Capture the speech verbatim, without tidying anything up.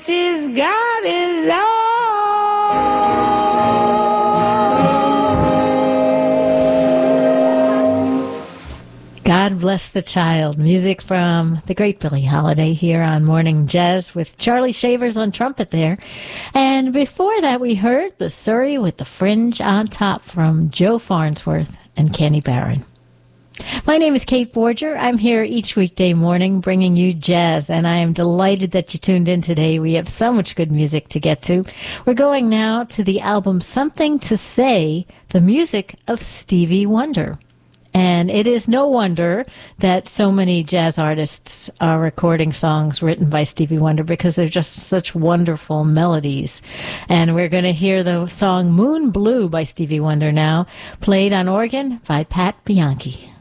guess he's got his own. God Bless the Child. Music from the great Billie Holiday here on Morning Jazz with Charlie Shavers on trumpet there. And before that, we heard the Surrey with the Fringe on Top from Joe Farnsworth and Kenny Barron. My name is Kate Borger. I'm here each weekday morning bringing you jazz, and I am delighted that you tuned in today. We have so much good music to get to. We're going now to the album Something to Say, the music of Stevie Wonder. And it is no wonder that so many jazz artists are recording songs written by Stevie Wonder because they're just such wonderful melodies. And we're going to hear the song Moon Blue by Stevie Wonder now, played on organ by Pat Bianchi.